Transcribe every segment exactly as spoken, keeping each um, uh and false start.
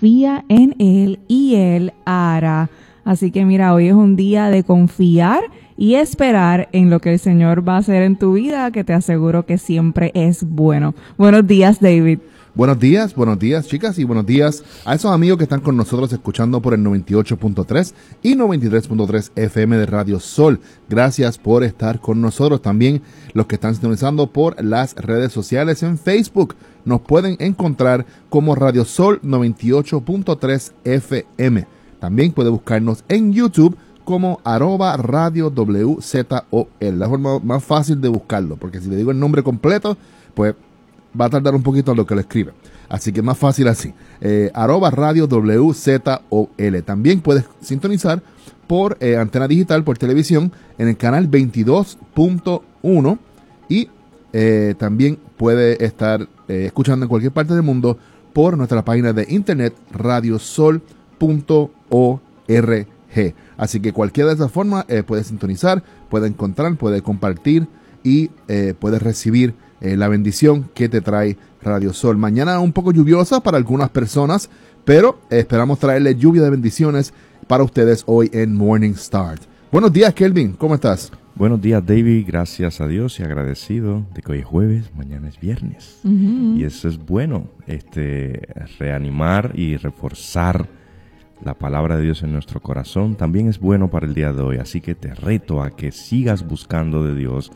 confía en Él y Él hará. Así que mira, hoy es un día de confiar y esperar en lo que el Señor va a hacer en tu vida, que te aseguro que siempre es bueno. Buenos días, David. Buenos días, buenos días, chicas, y buenos días a esos amigos que están con nosotros escuchando por el noventa y ocho punto tres y noventa y tres punto tres F M de Radio Sol. Gracias por estar con nosotros. También los que están sintonizando por las redes sociales en Facebook. Nos pueden encontrar como Radio Sol noventa y ocho punto tres F M. También puede buscarnos en YouTube como arroba radio W Z O L. La forma más fácil de buscarlo, porque si le digo el nombre completo, pues va a tardar un poquito en lo que lo escribe. Así que es más fácil así. Eh, arroba radio W Z O L. También puedes sintonizar por eh, antena digital, por televisión, en el canal veintidós punto uno. Y eh, también puede estar eh, escuchando en cualquier parte del mundo por nuestra página de internet radiosol punto org. Así que cualquiera de esas formas eh, puede sintonizar, puede encontrar, puede compartir y eh, puede recibir Eh, la bendición que te trae Radio Sol. Mañana un poco lluviosa para algunas personas, pero eh, esperamos traerle lluvia de bendiciones para ustedes hoy en Morning Start. Buenos días, Kelvin, ¿cómo estás? Buenos días, David, gracias a Dios y agradecido de que hoy es jueves, mañana es viernes. Uh-huh. Y eso es bueno, este, reanimar y reforzar la palabra de Dios en nuestro corazón. También es bueno para el día de hoy, así que te reto a que sigas buscando de Dios.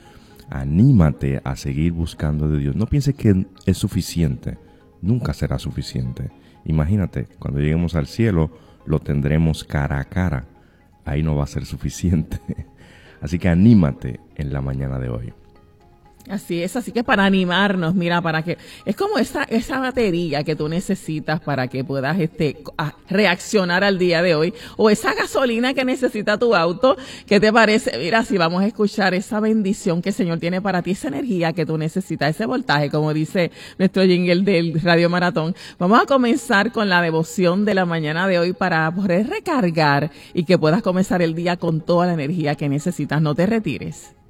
Anímate a seguir buscando de Dios. No pienses que es suficiente. Nunca será suficiente. Imagínate, cuando lleguemos al cielo, lo tendremos cara a cara. Ahí no va a ser suficiente. Así que anímate en la mañana de hoy. Así es, así que para animarnos, mira, para que es como esa esa batería que tú necesitas para que puedas este reaccionar al día de hoy, o esa gasolina que necesita tu auto. ¿Qué te parece? Mira, si vamos a escuchar esa bendición que el Señor tiene para ti, esa energía que tú necesitas, ese voltaje, como dice nuestro jingle del Radio Maratón. Vamos a comenzar con la devoción de la mañana de hoy para poder recargar y que puedas comenzar el día con toda la energía que necesitas. No te retires.